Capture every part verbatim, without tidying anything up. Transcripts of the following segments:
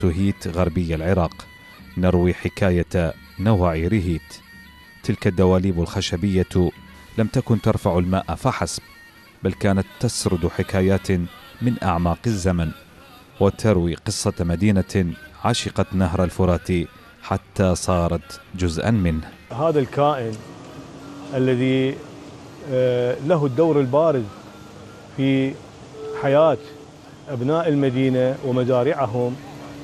هيت غربي العراق نروي حكاية نواعي رهيت. تلك الدواليب الخشبية لم تكن ترفع الماء فحسب، بل كانت تسرد حكايات من أعماق الزمن، وتروي قصة مدينة عشقت نهر الفرات حتى صارت جزءا منه. هذا الكائن الذي له الدور البارز في حياة أبناء المدينة ومزارعهم،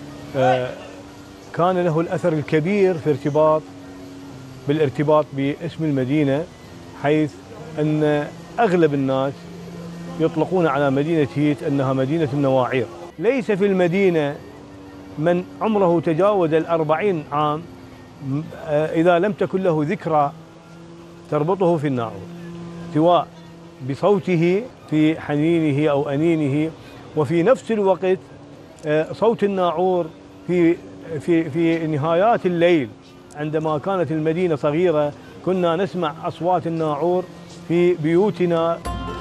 كان له الأثر الكبير في ارتباط بالارتباط باسم المدينة، حيث أن أغلب الناس يطلقون على مدينة هيت أنها مدينة النواعير. ليس في المدينة من عمره تجاوز الأربعين عام إذا لم تكن له ذكرى تربطه في الناعور، سواء بصوته في حنينه أو أنينه، وفي نفس الوقت صوت الناعور في في في نهايات الليل. عندما كانت المدينة صغيرة كنا نسمع أصوات الناعور في بيوتنا.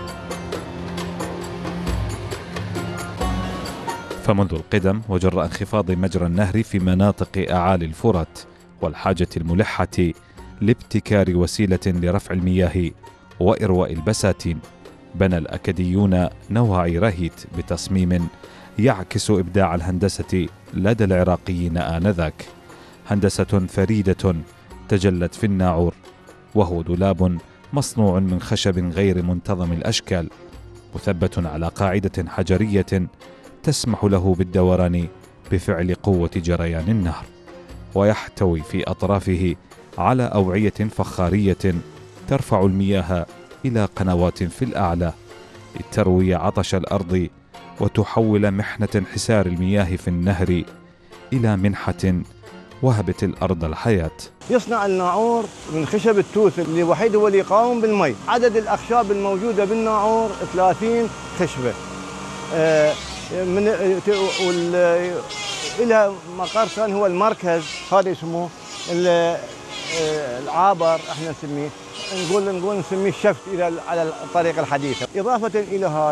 فمنذ القدم وجراء انخفاض مجرى النهر في مناطق أعالي الفرات والحاجة الملحة لابتكار وسيلة لرفع المياه وإرواء البساتين، بنى الأكديون نواعي رهيت بتصميم يعكس إبداع الهندسة لدى العراقيين آنذاك، هندسة فريدة تجلت في الناعور، وهو دولاب مصنوع من خشب غير منتظم الأشكال، مثبت على قاعدة حجرية تسمح له بالدوران بفعل قوة جريان النهر، ويحتوي في أطرافه على أوعية فخارية ترفع المياه إلى قنوات في الأعلى لتروي عطش الأرض وتحول محنة انحسار المياه في النهر إلى منحة وهبت الأرض الحياة. يصنع الناعور من خشب التوث اللي وحيد هو اللي يقاوم بالمي. عدد الأخشاب الموجودة بالناعور ثلاثين خشبة. آه من إلى مقر ثاني هو المركز، هذا اسمه العابر، احنا نسميه نقول نقول نسميه الشفت إلى على الطريقة الحديثة. إضافة إلى هذا